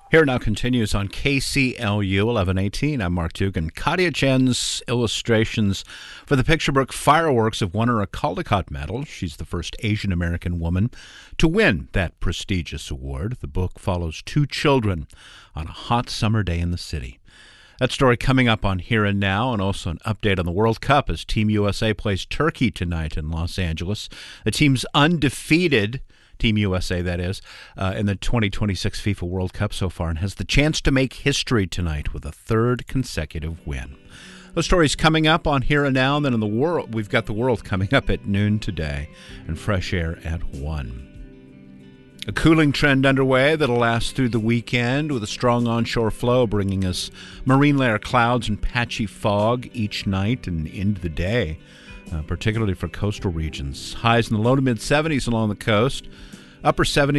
Here Now continues on KCLU 1118. I'm Mark Dugan. Katia Chen's illustrations for the picture book Fireworks have won her a Caldecott Medal. She's the first Asian American woman to win that prestigious award. The book follows two children on a hot summer day in the city. That story coming up on Here and Now, and also an update on the World Cup as Team USA plays Turkey tonight in Los Angeles. The team's undefeated, Team USA that is, in the 2026 FIFA World Cup so far, and has the chance to make history tonight with a third consecutive win. Those stories coming up on Here and Now, and then in the world, we've got the world coming up at noon today, and Fresh Air at 1. A cooling trend underway that'll last through the weekend with a strong onshore flow bringing us marine layer clouds and patchy fog each night and into the day, particularly for coastal regions. Highs in the low to mid 70s along the coast, upper 70s